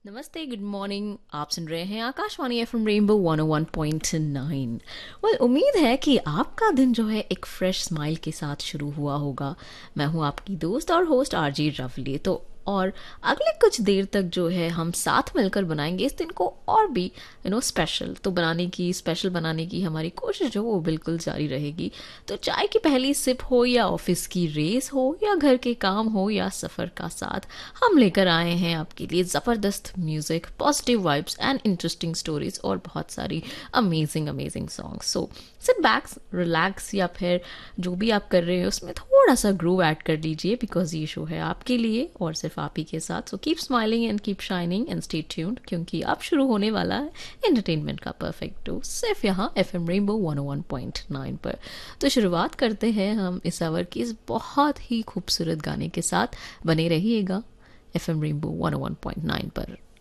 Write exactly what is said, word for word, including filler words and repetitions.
नमस्ते, good morning. आप सुन रहे हैं आकाशवाणी एफएम रेनबो वन ओ वन पॉइंट नाइन। वेल, उम्मीद है कि आपका दिन जो है एक फ्रेश स्माइल के साथ शुरू हुआ होगा। मैं हूं आपकी दोस्त और होस्ट आरजी रवली। तो और अगले कुछ देर तक जो है हम साथ मिलकर बनाएंगे इस दिन को और भी यू नो स्पेशल। तो बनाने की स्पेशल बनाने की हमारी कोशिश जो वो बिल्कुल जारी रहेगी। तो चाय की पहली सिप हो या ऑफिस की रेस हो या घर के काम हो या सफ़र का साथ, हम लेकर आए हैं आपके लिए ज़बरदस्त music, positive vibes and interesting stories और बहुत सारी amazing amazing songs. So sit back, relax या फिर जो भी आप कर रहे हो उसमें थोड़ा सा ग्रूव ऐड कर लीजिए, बिकॉज ये शो है आपके लिए और सिर्फ आप ही के साथ। So keep smiling and keep shining and stay tuned, क्योंकि अब शुरू होने वाला है एंटरटेनमेंट का परफेक्ट डोज सिर्फ यहाँ एफ एम रेनबो वन ओ वन पॉइंट नाइन पर। तो शुरुआत करते हैं हम इस आवर की इस बहुत ही खूबसूरत गाने के साथ। बने रहिएगा एफ एम रेनबो वन ओ वन पॉइंट नाइन पर।